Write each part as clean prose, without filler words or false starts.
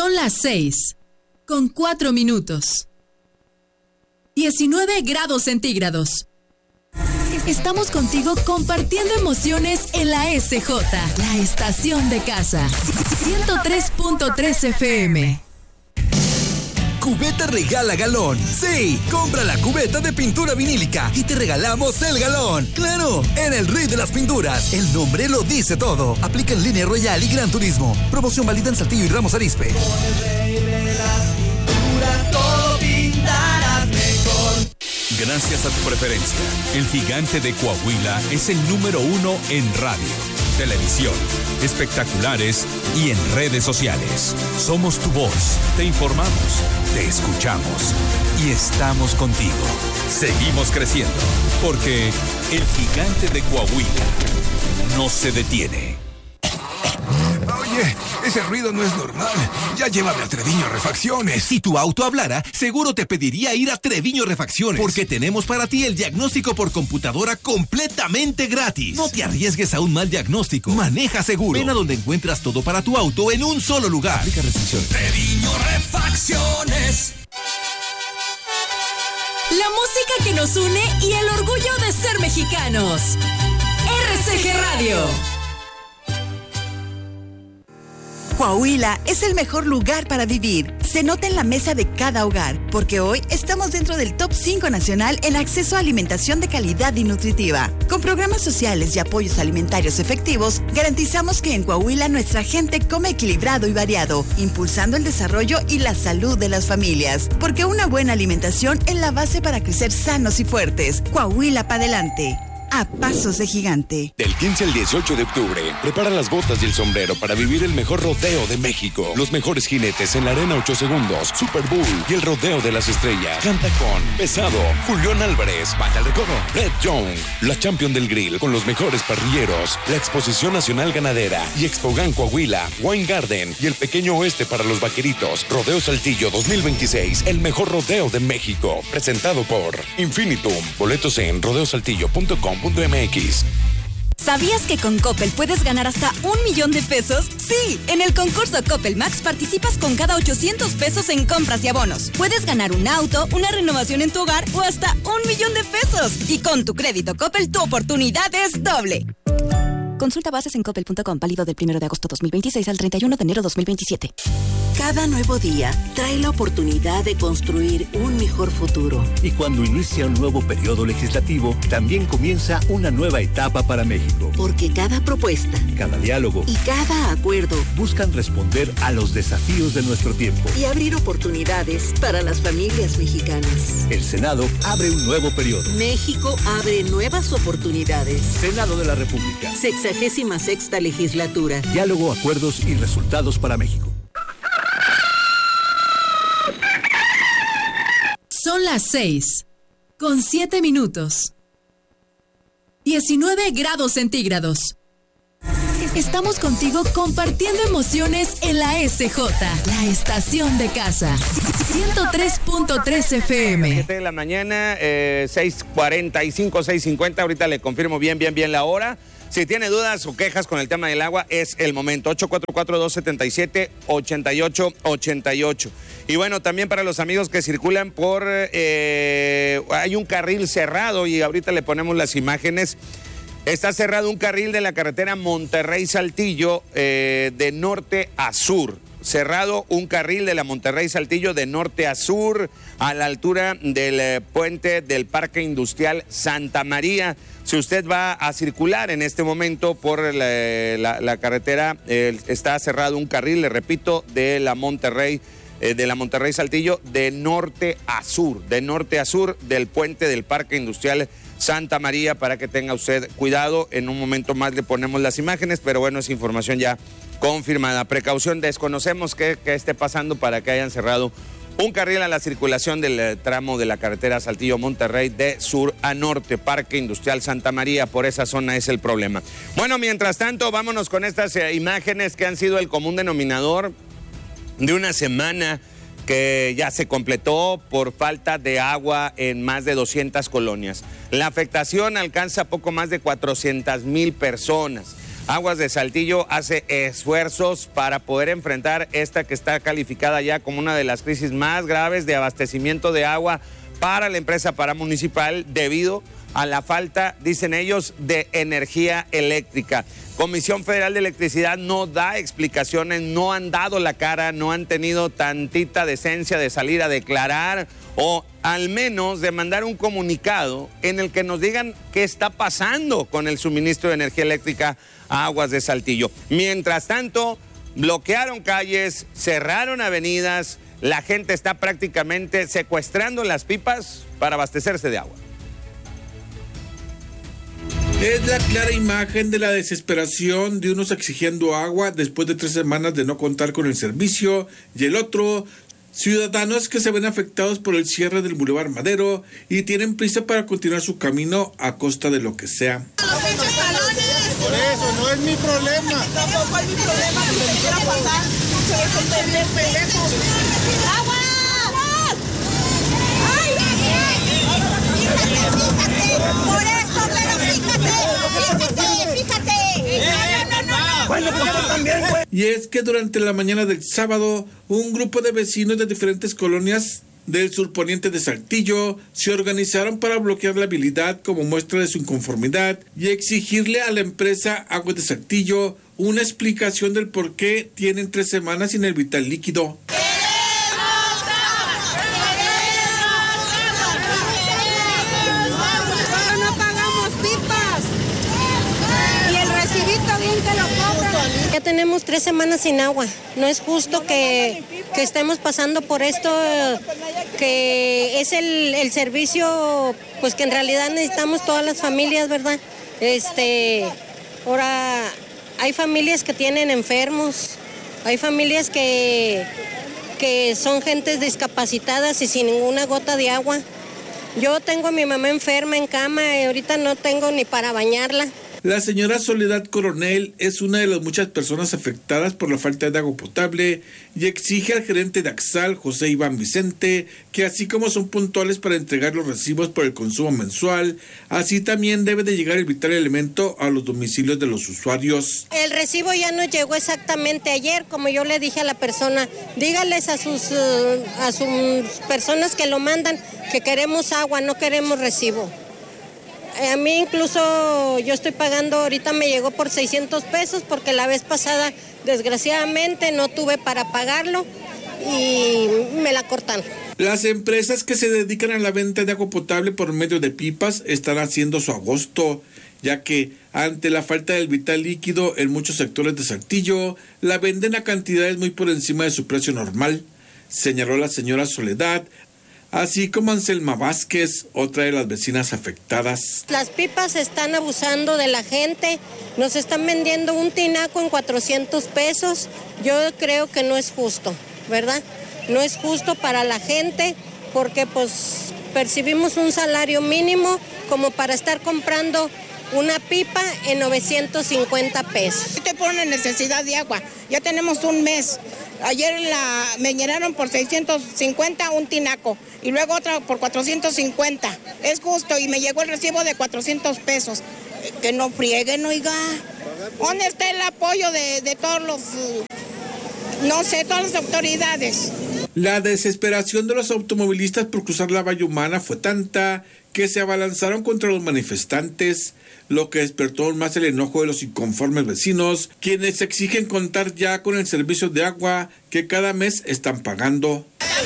Son las 6:04. 19 grados centígrados. Estamos contigo compartiendo emociones en la SJ, la estación de casa. 103.3 FM. Cubeta regala galón. Sí, compra la cubeta de pintura vinílica y te regalamos el galón. ¡Claro! En el Rey de las Pinturas. El nombre lo dice todo. Aplica en Línea Royal y Gran Turismo. Promoción válida en Saltillo y Ramos Arizpe. Con el Rey de las Pinturas todo pintarás mejor. Gracias a tu preferencia, el Gigante de Coahuila es el número 1 en radio, televisión, espectaculares y en redes sociales. Somos tu voz, te informamos, te escuchamos y estamos contigo. Seguimos creciendo, porque el Gigante de Coahuila no se detiene. Oye, ese ruido no es normal. Ya llévame a Treviño Refacciones. Si tu auto hablara, seguro te pediría ir a Treviño Refacciones, porque tenemos para ti el diagnóstico por computadora completamente gratis. No te arriesgues a un mal diagnóstico. Maneja seguro. Ven a donde encuentras todo para tu auto en un solo lugar. Aplica restricciones. Treviño Refacciones. La música que nos une y el orgullo de ser mexicanos. RCG Radio. Coahuila es el mejor lugar para vivir. Se nota en la mesa de cada hogar, porque hoy estamos dentro del top 5 nacional en acceso a alimentación de calidad y nutritiva. Con programas sociales y apoyos alimentarios efectivos, garantizamos que en Coahuila nuestra gente come equilibrado y variado, impulsando el desarrollo y la salud de las familias. Porque una buena alimentación es la base para crecer sanos y fuertes. Coahuila para adelante. A pasos de gigante. Del 15 al 18 de octubre, prepara las botas y el sombrero para vivir el mejor rodeo de México. Los mejores jinetes en la Arena 8 Segundos, Super Bowl y el Rodeo de las Estrellas. Canta con Pesado, Julián Álvarez, Banda El Recodo, Red Young, la Champion del Grill con los mejores parrilleros, la Exposición Nacional Ganadera y Expogan Coahuila, Wine Garden y el Pequeño Oeste para los Vaqueritos. Rodeo Saltillo 2026, el mejor rodeo de México. Presentado por Infinitum. Boletos en rodeosaltillo.com.mx. ¿Sabías que con Coppel puedes ganar hasta 1,000,000 de pesos? Sí, en el concurso Coppel Max participas con cada 800 pesos en compras y abonos. Puedes ganar un auto, una renovación en tu hogar o hasta 1,000,000 de pesos. Y con tu crédito Coppel, tu oportunidad es doble. Consulta bases en coppel.com, válido del 1 de agosto 2026 al 31 de enero 2027. Cada nuevo día trae la oportunidad de construir un mejor futuro. Y cuando inicia un nuevo periodo legislativo, también comienza una nueva etapa para México. Porque cada propuesta, cada diálogo y cada acuerdo buscan responder a los desafíos de nuestro tiempo y abrir oportunidades para las familias mexicanas. El Senado abre un nuevo periodo. México abre nuevas oportunidades. Senado de la República. 66ª legislatura. Diálogo, acuerdos y resultados para México. Son las 6:07. 19 grados centígrados. Estamos contigo compartiendo emociones en la SJ, la estación de casa. 103.3 FM. 7 de la mañana, 6:45, 6:50. Ahorita le confirmo bien la hora. Si tiene dudas o quejas con el tema del agua, es el momento. 844-277-8888. Y bueno, también para los amigos que circulan por... hay un carril cerrado y ahorita le ponemos las imágenes. Está cerrado un carril de la carretera Monterrey-Saltillo de norte a sur. Cerrado un carril de la Monterrey-Saltillo de norte a sur a la altura del puente del Parque Industrial Santa María. Si usted va a circular en este momento por la carretera, está cerrado un carril, le repito, de la Monterrey-Saltillo de norte a sur del puente del Parque Industrial Santa María, para que tenga usted cuidado. En un momento más le ponemos las imágenes, pero bueno, es información ya confirmada. Precaución, desconocemos qué esté pasando para que hayan cerrado un carril a la circulación del tramo de la carretera Saltillo-Monterrey de sur a norte, Parque Industrial Santa María. Por esa zona es el problema. Bueno, mientras tanto, vámonos con estas imágenes que han sido el común denominador de una semana que ya se completó por falta de agua en más de 200 colonias. La afectación alcanza poco más de 400,000 personas. Aguas de Saltillo hace esfuerzos para poder enfrentar esta que está calificada ya como una de las crisis más graves de abastecimiento de agua para la empresa paramunicipal debido a la falta, dicen ellos, de energía eléctrica. Comisión Federal de Electricidad no da explicaciones, no han dado la cara, no han tenido tantita decencia de salir a declarar o al menos de mandar un comunicado en el que nos digan qué está pasando con el suministro de energía eléctrica a Aguas de Saltillo. Mientras tanto, bloquearon calles, cerraron avenidas, la gente está prácticamente secuestrando las pipas para abastecerse de agua. Es la clara imagen de la desesperación de unos exigiendo agua después de 3 semanas de no contar con el servicio y el otro, ciudadanos que se ven afectados por el cierre del Boulevard Madero y tienen prisa para continuar su camino a costa de lo que sea. Por eso, no es mi problema. Tampoco es mi problema que se quiera pasar. Se ve con pendejos. ¡Agua! ¡Ay! Fíjate. Por eso, pero fíjate. No. Bueno, pues tú también, güey. Y es que durante la mañana del sábado, un grupo de vecinos de diferentes colonias del surponiente de Saltillo se organizaron para bloquear la vialidad como muestra de su inconformidad y exigirle a la empresa Aguas de Saltillo una explicación del por qué tienen 3 semanas sin el vital líquido. No pagamos pipas. Y el recibito bien que lo cobran. Ya tenemos 3 semanas sin agua. No es justo que estemos pasando por esto, que es el servicio, pues que en realidad necesitamos todas las familias, ¿verdad? Ahora hay familias que tienen enfermos, hay familias que son gentes discapacitadas y sin ninguna gota de agua. Yo tengo a mi mamá enferma en cama y ahorita no tengo ni para bañarla. La señora Soledad Coronel es una de las muchas personas afectadas por la falta de agua potable y exige al gerente de Axal, José Iván Vicente, que así como son puntuales para entregar los recibos por el consumo mensual, así también debe de llegar el vital elemento a los domicilios de los usuarios. El recibo ya nos llegó exactamente ayer, como yo le dije a la persona, dígales a sus personas que lo mandan que queremos agua, no queremos recibo. A mí incluso yo estoy pagando, ahorita me llegó por 600 pesos porque la vez pasada desgraciadamente no tuve para pagarlo y me la cortaron. Las empresas que se dedican a la venta de agua potable por medio de pipas están haciendo su agosto, ya que ante la falta del vital líquido en muchos sectores de Saltillo, la venden a cantidades muy por encima de su precio normal, señaló la señora Soledad, así como Anselma Vázquez, otra de las vecinas afectadas. Las pipas están abusando de la gente, nos están vendiendo un tinaco en 400 pesos. Yo creo que no es justo, ¿verdad? No es justo para la gente porque pues percibimos un salario mínimo como para estar comprando una pipa en 950 pesos. Te ponen necesidad de agua, ya tenemos un mes. Ayer me llenaron por 650 un tinaco y luego otra por 450. Es justo y me llegó el recibo de 400 pesos. Que no frieguen, oiga. ¿Dónde está el apoyo de todos los, todas las autoridades? La desesperación de los automovilistas por cruzar la valla humana fue tanta que se abalanzaron contra los manifestantes, lo que despertó aún más el enojo de los inconformes vecinos, quienes exigen contar ya con el servicio de agua que cada mes están pagando.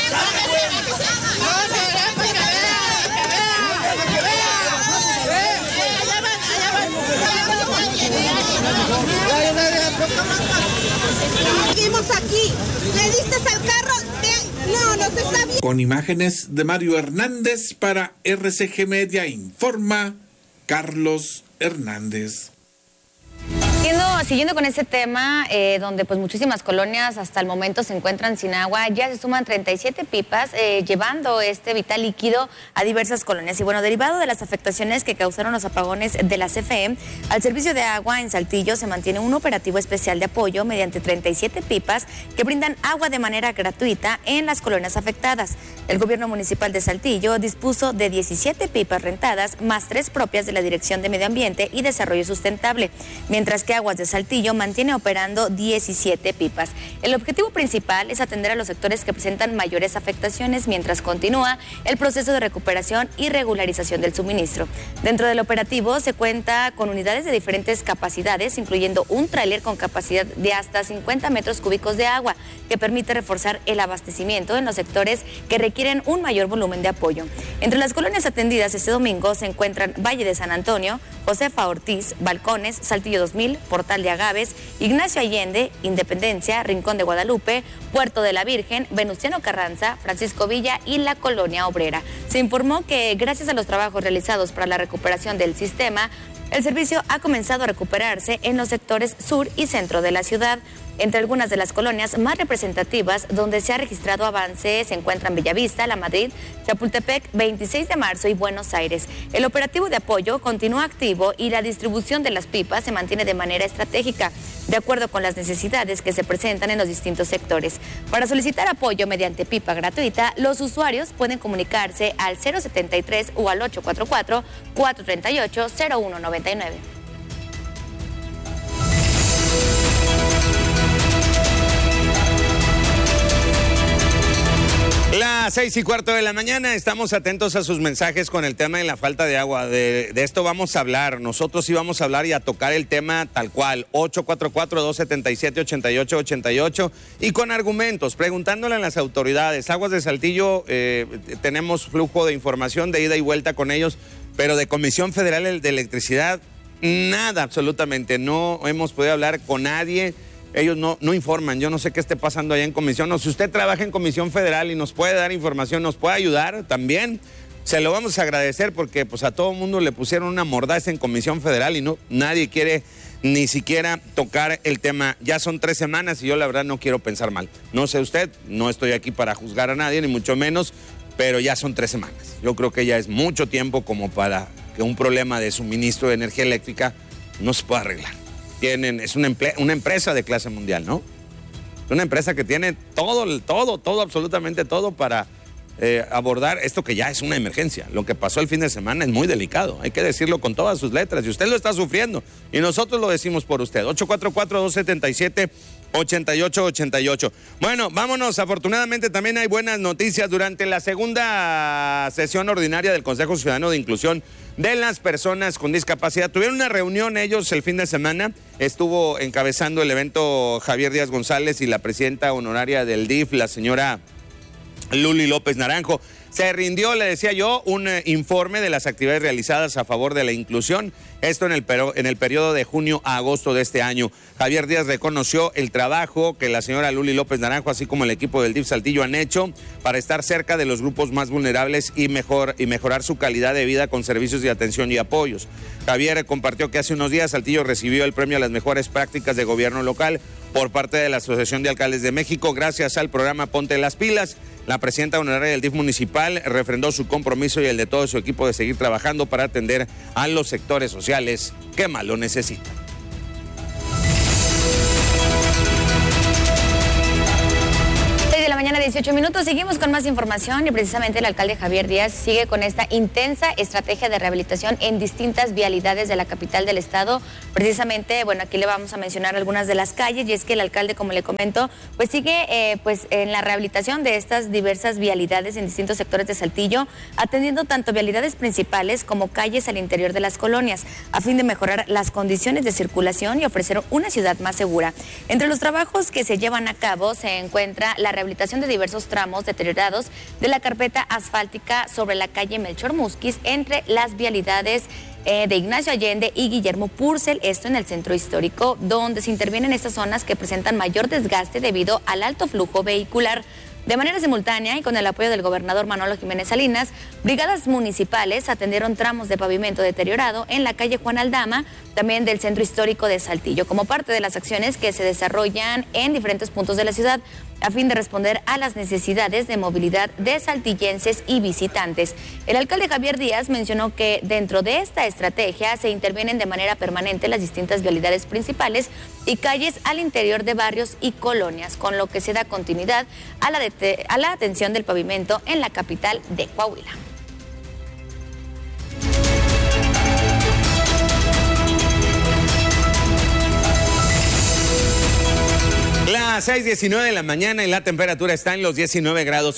Seguimos aquí. ¿Le diste al carro? No, no se está bien. Con imágenes de Mario Hernández para RCG Media informa Carlos Hernández. Siguiendo con este tema, donde pues muchísimas colonias hasta el momento se encuentran sin agua, ya se suman 37 pipas llevando este vital líquido a diversas colonias. Y bueno, derivado de las afectaciones que causaron los apagones de la CFE, al servicio de agua en Saltillo se mantiene un operativo especial de apoyo mediante 37 pipas que brindan agua de manera gratuita en las colonias afectadas. El gobierno municipal de Saltillo dispuso de 17 pipas rentadas, más 3 propias de la Dirección de Medio Ambiente y Desarrollo Sustentable, mientras que que Aguas de Saltillo mantiene operando 17 pipas. El objetivo principal es atender a los sectores que presentan mayores afectaciones mientras continúa el proceso de recuperación y regularización del suministro. Dentro del operativo se cuenta con unidades de diferentes capacidades, incluyendo un tráiler con capacidad de hasta 50 metros cúbicos de agua, que permite reforzar el abastecimiento en los sectores que requieren un mayor volumen de apoyo. Entre las colonias atendidas este domingo se encuentran Valle de San Antonio, Josefa Ortiz, Balcones, Saltillo 2000, Portal de Agaves, Ignacio Allende, Independencia, Rincón de Guadalupe, Puerto de la Virgen, Venustiano Carranza, Francisco Villa y la Colonia Obrera. Se informó que gracias a los trabajos realizados para la recuperación del sistema, el servicio ha comenzado a recuperarse en los sectores sur y centro de la ciudad. Entre algunas de las colonias más representativas donde se ha registrado avance se encuentran Bellavista, La Madrid, Chapultepec, 26 de marzo y Buenos Aires. El operativo de apoyo continúa activo y la distribución de las pipas se mantiene de manera estratégica, de acuerdo con las necesidades que se presentan en los distintos sectores. Para solicitar apoyo mediante pipa gratuita, los usuarios pueden comunicarse al 073 o al 844-438-0199. Las 6:15 de la mañana, estamos atentos a sus mensajes con el tema de la falta de agua. De esto vamos a hablar, nosotros sí vamos a hablar y a tocar el tema tal cual, 844-277-8888 y con argumentos, preguntándole a las autoridades. Aguas de Saltillo, tenemos flujo de información de ida y vuelta con ellos, pero de Comisión Federal de Electricidad, nada absolutamente, no hemos podido hablar con nadie. Ellos no informan, yo no sé qué esté pasando allá en comisión, o si usted trabaja en Comisión Federal y nos puede dar información, nos puede ayudar también, se lo vamos a agradecer porque pues a todo el mundo le pusieron una mordaza en Comisión Federal y nadie quiere ni siquiera tocar el tema. Ya son 3 semanas y yo la verdad no quiero pensar mal. No sé usted, no estoy aquí para juzgar a nadie, ni mucho menos, pero ya son 3 semanas. Yo creo que ya es mucho tiempo como para que un problema de suministro de energía eléctrica no se pueda arreglar. Es una empresa de clase mundial, ¿no? Es una empresa que tiene todo, absolutamente todo para abordar esto que ya es una emergencia. Lo que pasó el fin de semana es muy delicado, hay que decirlo con todas sus letras, y usted lo está sufriendo, y nosotros lo decimos por usted. 844-277-8888. Bueno, vámonos, afortunadamente también hay buenas noticias. Durante la segunda sesión ordinaria del Consejo Ciudadano de Inclusión de las Personas con Discapacidad, tuvieron una reunión ellos el fin de semana, estuvo encabezando el evento Javier Díaz González y la presidenta honoraria del DIF, la señora Luli López Naranjo. Se rindió, le decía yo, un informe de las actividades realizadas a favor de la inclusión, esto en el periodo de junio a agosto de este año. Javier Díaz reconoció el trabajo que la señora Luli López Naranjo, así como el equipo del DIF Saltillo, han hecho para estar cerca de los grupos más vulnerables y mejorar su calidad de vida con servicios de atención y apoyos. Javier compartió que hace unos días Saltillo recibió el premio a las mejores prácticas de gobierno local por parte de la Asociación de Alcaldes de México, gracias al programa Ponte las Pilas. La presidenta honoraria del DIF municipal refrendó su compromiso y el de todo su equipo de seguir trabajando para atender a los sectores sociales que más lo necesitan. 18 minutos, seguimos con más información y precisamente el alcalde Javier Díaz sigue con esta intensa estrategia de rehabilitación en distintas vialidades de la capital del estado. Precisamente, bueno, aquí le vamos a mencionar algunas de las calles, y es que el alcalde, como le comento, pues sigue en la rehabilitación de estas diversas vialidades en distintos sectores de Saltillo, atendiendo tanto vialidades principales como calles al interior de las colonias, a fin de mejorar las condiciones de circulación y ofrecer una ciudad más segura. Entre los trabajos que se llevan a cabo se encuentra la rehabilitación de diversos tramos deteriorados de la carpeta asfáltica sobre la calle Melchor Musquiz entre las vialidades de Ignacio Allende y Guillermo Purcell, esto en el centro histórico, donde se intervienen estas zonas que presentan mayor desgaste debido al alto flujo vehicular. De manera simultánea y con el apoyo del gobernador Manolo Jiménez Salinas, brigadas municipales atendieron tramos de pavimento deteriorado en la calle Juan Aldama, también del centro histórico de Saltillo, como parte de las acciones que se desarrollan en diferentes puntos de la ciudad, a fin de responder a las necesidades de movilidad de saltillenses y visitantes. El alcalde Javier Díaz mencionó que dentro de esta estrategia se intervienen de manera permanente las distintas vialidades principales y calles al interior de barrios y colonias, con lo que se da continuidad a la atención del pavimento en la capital de Coahuila. Las 6:19 de la mañana y la temperatura está en los 19 grados.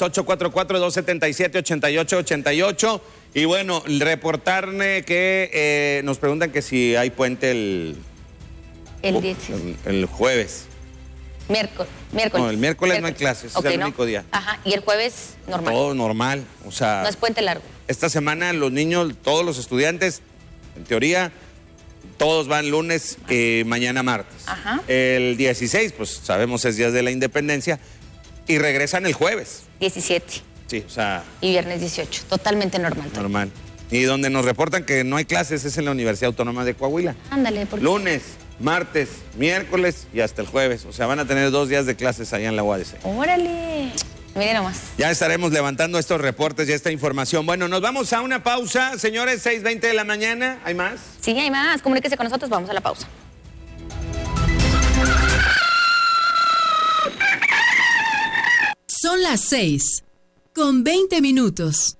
844-277-8888. Y bueno, reportarme que nos preguntan que si hay puente el jueves. Miércoles. No, el miércoles no hay clases, Okay, es el único día. Ajá, y el jueves normal. Todo normal, o sea... No es puente largo. Esta semana los niños, todos los estudiantes, en teoría, todos van lunes y mañana martes. Ajá. El 16, pues sabemos es Día de la Independencia, y regresan el jueves. 17. Sí, o sea... Y viernes 18, totalmente normal. Normal. Y donde nos reportan que no hay clases es en la Universidad Autónoma de Coahuila. Ándale, ¿por qué? Lunes, martes, miércoles y hasta el jueves. O sea, van a tener 2 días de clases allá en la UADC. ¡Órale! Mira nomás. Ya estaremos levantando estos reportes y esta información. Bueno, nos vamos a una pausa, señores, 6:20 de la mañana. ¿Hay más? Sí, hay más. Comuníquese con nosotros, vamos a la pausa. Son las 6:20.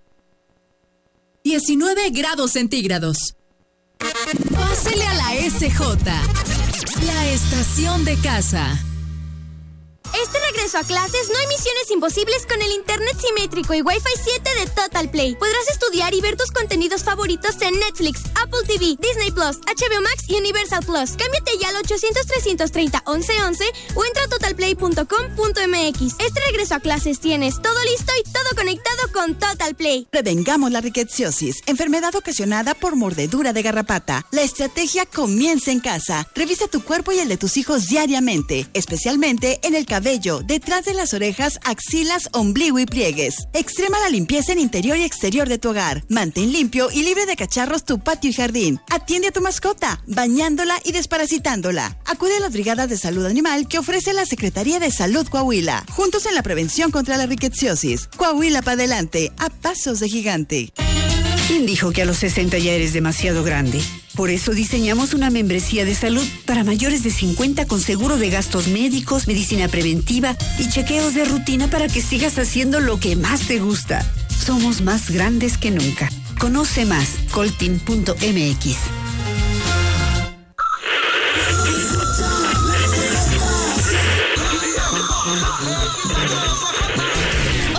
19 grados centígrados. Pásele a la SJ, la estación de casa. Este regreso a clases no hay misiones imposibles con el internet simétrico y Wi-Fi 7 de Total Play. Podrás estudiar y ver tus contenidos favoritos en Netflix, Apple TV, Disney Plus, HBO Max y Universal Plus. Cámbiate ya al 800-330-1111 o entra a totalplay.com.mx. Este regreso a clases tienes todo listo y todo conectado con Total Play. Prevengamos la rickettsiosis, enfermedad ocasionada por mordedura de garrapata. La estrategia comienza en casa. Revisa tu cuerpo y el de tus hijos diariamente, especialmente en el cabello, detrás de las orejas, axilas, ombligo y pliegues. Extrema la limpieza en interior y exterior de tu hogar. Mantén limpio y libre de cacharros tu patio y jardín. Atiende a tu mascota, bañándola y desparasitándola. Acude a las brigadas de salud animal que ofrece la Secretaría de Salud Coahuila. Juntos en la prevención contra la rickettsiosis. Coahuila para adelante, a pasos de gigante. ¿Quién dijo que a los 60 ya eres demasiado grande? Por eso diseñamos una membresía de salud para mayores de 50 con seguro de gastos médicos, medicina preventiva y chequeos de rutina para que sigas haciendo lo que más te gusta. Somos más grandes que nunca. Conoce más, coltin.mx.